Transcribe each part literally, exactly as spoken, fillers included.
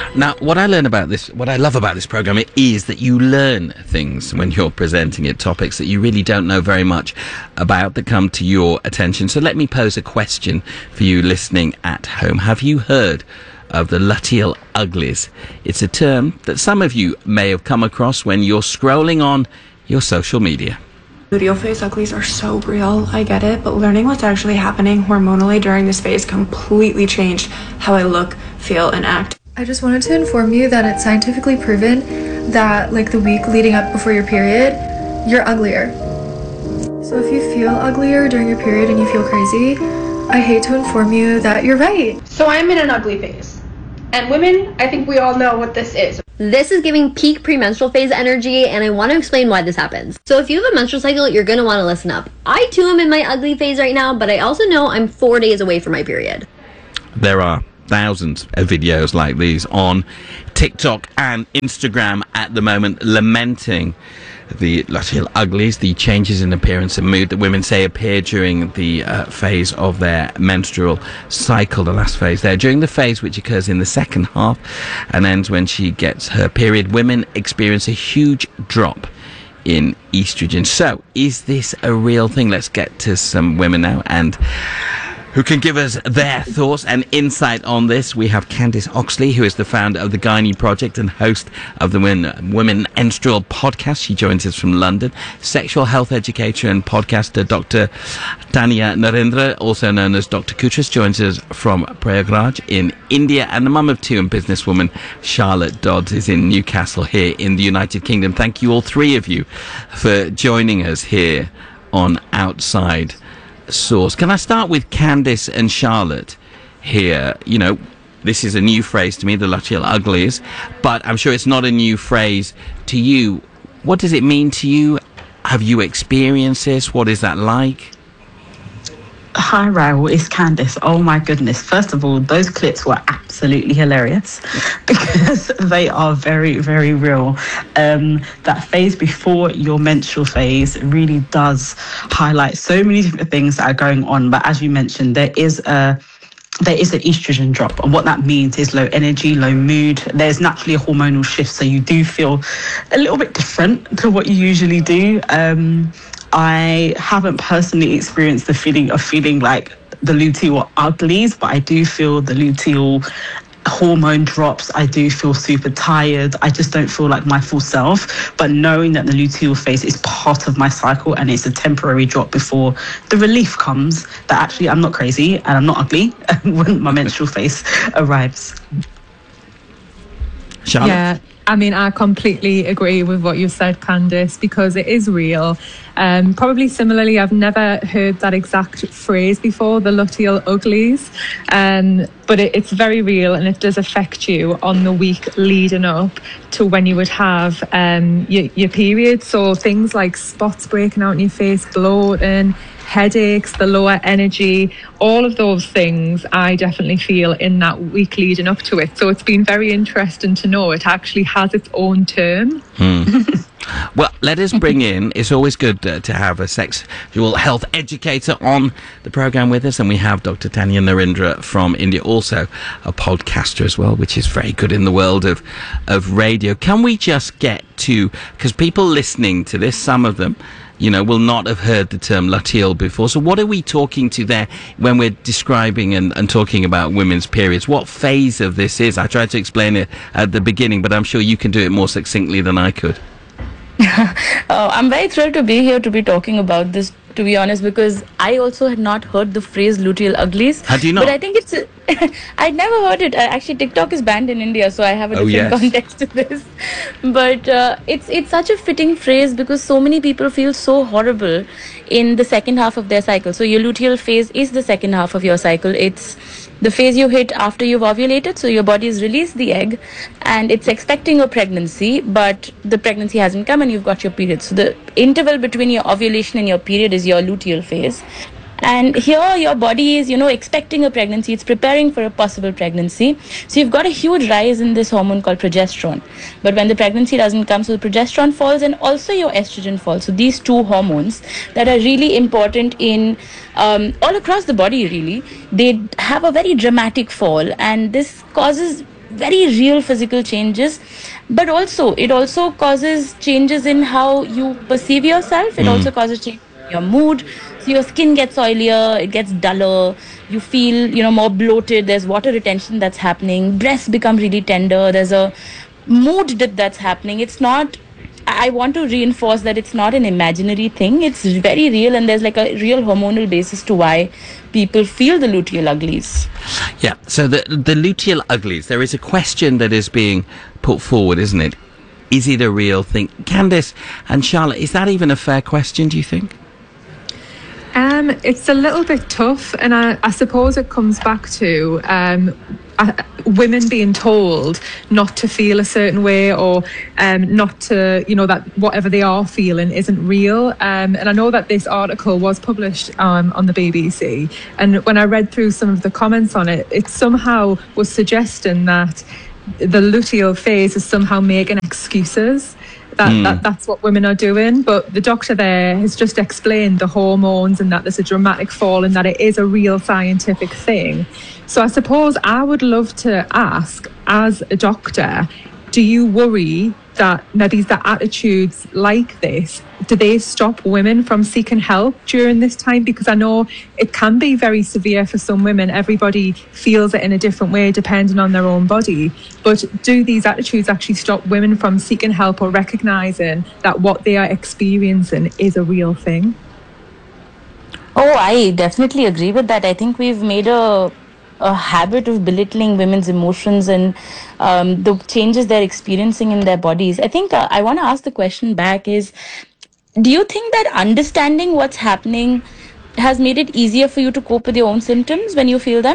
Now, what I learn about this, what I love about this program, it is that you learn things when you're presenting it, topics that you really don't know very much about that come to your attention. So let me pose a question for you listening at home. Have you heard of the luteal uglies? It's a term that some of you may have come across when you're scrolling on your social media. Luteal phase uglies are so real, I get it, but learning what's actually happening hormonally during this phase completely changed how I look, feel, and act. I just wanted to inform you that it's scientifically proven that like the week leading up before your period, you're uglier. So if you feel uglier during your period and you feel crazy, I hate to inform you that you're right. So I'm in an ugly phase. And women, I think we all know what this is. This is giving peak premenstrual phase energy, and I want to explain why this happens. So if you have a menstrual cycle, you're going to want to listen up. I too am in my ugly phase right now, but I also know I'm four days away from my period. There are thousands of videos like these on TikTok and Instagram at the moment lamenting the luteal uglies, the changes in appearance and mood that women say appear during the uh, phase of their menstrual cycle, the last phase there. During the phase which occurs in the second half and ends when she gets her period, women experience a huge drop in estrogen. So, is this a real thing? Let's get to some women now and who can give us their thoughts and insight on this. We have Candice Oxley, who is the founder of the Gynae Project and host of the Women, Women Menstrual podcast. She joins us from London. Sexual health educator and podcaster Doctor Tanya Narendra, also known as Doctor Kutras, joins us from Prayagraj in India. And the mum of two and businesswoman Charlotte Dodds is in Newcastle here in the United Kingdom. Thank you all three of you for joining us here on Outside Source. Can I start with Candice and Charlotte here? You know, this is a new phrase to me, the luteal uglies, but I'm sure it's not a new phrase to you. What does it mean to you? Have you experienced this? What is that like? Hi, Raul, it's Candice. Oh my goodness. First of all, those clips were absolutely hilarious because they are very, very real. Um, that phase before your menstrual phase really does highlight so many different things that are going on. But as you mentioned, there is a there is an estrogen drop, and what that means is low energy, low mood. There's naturally a hormonal shift, so you do feel a little bit different to what you usually do. Um, I haven't personally experienced the feeling of feeling like the luteal uglies, but I do feel the luteal hormone drops. I do feel super tired. I just don't feel like my full self. But knowing that the luteal phase is part of my cycle and it's a temporary drop before the relief comes, that actually I'm not crazy and I'm not ugly when my menstrual phase arrives. Charlotte? Yeah. I mean, I completely agree with what you said, Candice, because it is real. Um, probably similarly, I've never heard that exact phrase before, the luteal uglies, um, but it, it's very real and it does affect you on the week leading up to when you would have um, your, your period. So things like spots breaking out in your face, bloating, headaches, the lower energy, all of those things I definitely feel in that week leading up to it. So it's been very interesting to know it actually has its own term. Hmm. Well, let us bring in, it's always good uh, to have a sexual health educator on the programme with us, and we have Doctor Tanya Narendra from India, also a podcaster as well, which is very good in the world of, of radio. Can we just get to, because people listening to this, some of them, you know, will not have heard the term luteal before. So what are we talking to there when we're describing and, and talking about women's periods? What phase of this is? I tried to explain it at the beginning, but I'm sure you can do it more succinctly than I could. uh, I'm very thrilled to be here to be talking about this, to be honest, because I also had not heard the phrase luteal uglies. Had you not? But I think it's... I'd never heard it. Uh, actually, TikTok is banned in India, so I have a oh, different yes. context to this. But uh, it's it's such a fitting phrase because so many people feel so horrible in the second half of their cycle. So your luteal phase is the second half of your cycle. It's the phase you hit after you've ovulated, so your body has released the egg and it's expecting a pregnancy, but the pregnancy hasn't come and you've got your period. So the interval between your ovulation and your period is your luteal phase. And here your body is, you know, expecting a pregnancy. It's preparing for a possible pregnancy. So you've got a huge rise in this hormone called progesterone. But when the pregnancy doesn't come, so the progesterone falls and also your estrogen falls. So these two hormones that are really important in um, all across the body, really, they have a very dramatic fall. And this causes very real physical changes, but also it also causes changes in how you perceive yourself. It mm. also causes change in your mood. So your skin gets oilier, it gets duller, you feel, you know, more bloated, there's water retention that's happening, breasts become really tender, there's a mood dip that's happening. It's not, I want to reinforce that it's not an imaginary thing, it's very real, and there's like a real hormonal basis to why people feel the luteal uglies. Yeah, so the the luteal uglies, there is a question that is being put forward, isn't it? Is it a real thing? Candice and Charlotte, is that even a fair question, do you think? Um, it's a little bit tough, and I, I suppose it comes back to um, uh, women being told not to feel a certain way, or um, not to, you know, that whatever they are feeling isn't real. Um, and I know that this article was published um, on the B B C, and when I read through some of the comments on it, it somehow was suggesting that the luteal phase is somehow making excuses. That, mm. that that's what women are doing, but the doctor there has just explained the hormones and that there's a dramatic fall and that it is a real scientific thing. So I suppose I would love to ask, as a doctor, do you worry that maybe the attitudes like this, do they stop women from seeking help during this time? Because I know it can be very severe for some women. Everybody feels it in a different way depending on their own body. But do these attitudes actually stop women from seeking help or recognising that what they are experiencing is a real thing? Oh, I definitely agree with that. I think we've made a a habit of belittling women's emotions and um, the changes they're experiencing in their bodies. I think uh, I want to ask the question back is, do you think that understanding what's happening has made it easier for you to cope with your own symptoms when you feel them?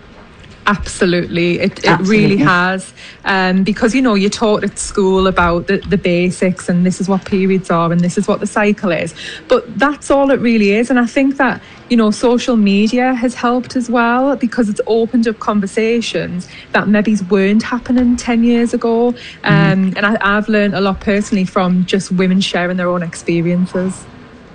Absolutely, it, it Absolutely. really has, um, because, you know, you're taught at school about the, the basics, and this is what periods are and this is what the cycle is, but that's all it really is. And I think that, you know, social media has helped as well, because it's opened up conversations that maybe weren't happening ten years ago. Um, mm. And I, I've learned a lot personally from just women sharing their own experiences.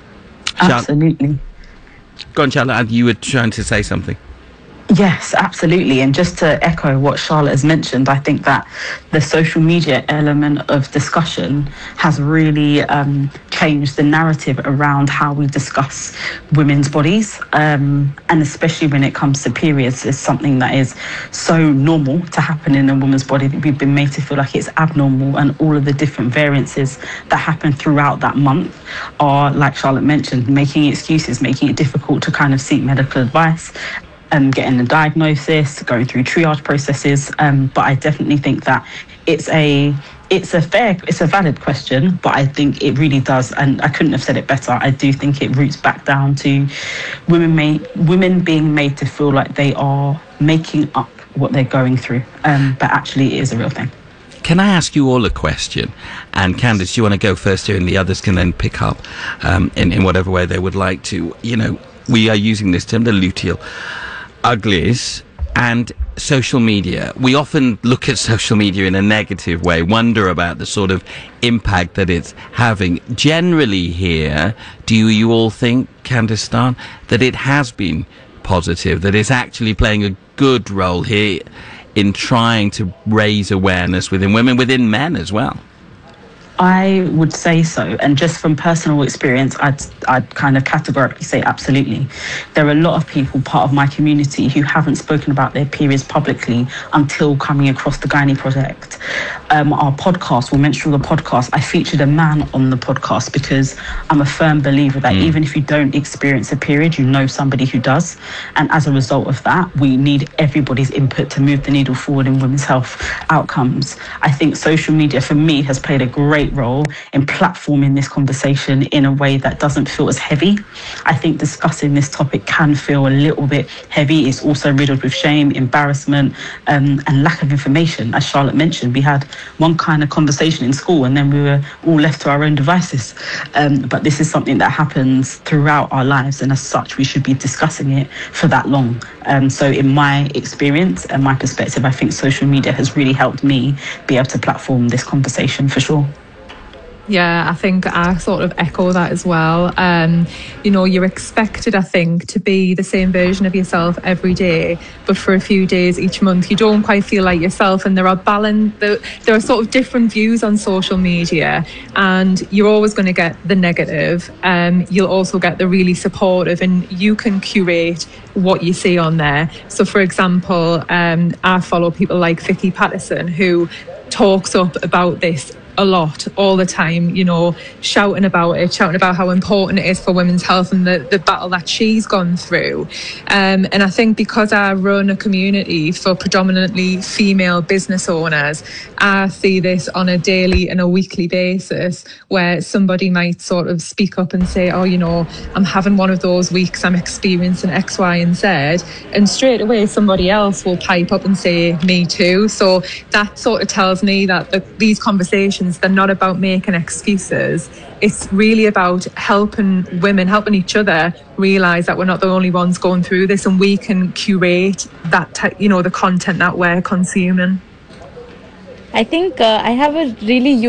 Absolutely. Go on, Charlotte, you were trying to say something. Yes, absolutely. And just to echo what Charlotte has mentioned, I think that the social media element of discussion has really um, changed the narrative around how we discuss women's bodies. Um, and especially when it comes to periods, is something that is so normal to happen in a woman's body that we've been made to feel like it's abnormal, and all of the different variances that happen throughout that month are, like Charlotte mentioned, making excuses, making it difficult to kind of seek medical advice, Um, getting a diagnosis, going through triage processes. Um, but I definitely think that it's a it's a fair, it's a valid question, but I think it really does, and I couldn't have said it better. I do think it roots back down to women made, women being made to feel like they are making up what they're going through, um, but actually it is a real thing. Can I ask you all a question? And Candice, do you want to go first here, and the others can then pick up um, in, in whatever way they would like to. You know, we are using this term, the luteal uglies, and social media. We often look at social media in a negative way, wonder about the sort of impact that it's having. Generally here, do you all think, Candice Starn, that it has been positive, that it's actually playing a good role here in trying to raise awareness within women, within men as well? I would say so, and just from personal experience, I'd, I'd kind of categorically say absolutely. There are a lot of people, part of my community, who haven't spoken about their periods publicly until coming across the Gynae Project. Um, our podcast, We'll Menstrual the podcast, I featured a man on the podcast because I'm a firm believer that mm. even if you don't experience a period, you know somebody who does. And as a result of that, we need everybody's input to move the needle forward in women's health outcomes. I think social media, for me, has played a great role in platforming this conversation in a way that doesn't feel as heavy. I think discussing this topic can feel a little bit heavy. It's also riddled with shame, embarrassment, um, and lack of information. As Charlotte mentioned, we had one kind of conversation in school and then we were all left to our own devices. Um, but this is something that happens throughout our lives, and as such, we should be discussing it for that long. Um, so in my experience and my perspective, I think social media has really helped me be able to platform this conversation for sure. Yeah, I think I sort of echo that as well. Um, you know, you're expected, I think, to be the same version of yourself every day, but for a few days each month, you don't quite feel like yourself. And there are balance, there, there are sort of different views on social media, and you're always going to get the negative. Um, you'll also get the really supportive, and you can curate what you see on there. So, for example, um, I follow people like Vicky Patterson, who talks up about this a lot, all the time, you know, shouting about it, shouting about how important it is for women's health and the, the battle that she's gone through. Um, and I think because I run a community for predominantly female business owners, I see this on a daily and a weekly basis where somebody might sort of speak up and say, oh, you know, I'm having one of those weeks, I'm experiencing X, Y, and Z. And straight away, somebody else will pipe up and say, me too. So that sort of tells me that the, these conversations, they're not about making excuses. It's really about helping women, helping each other realise that we're not the only ones going through this, and we can curate that, t- you know, the content that we're consuming. I think uh, I have a really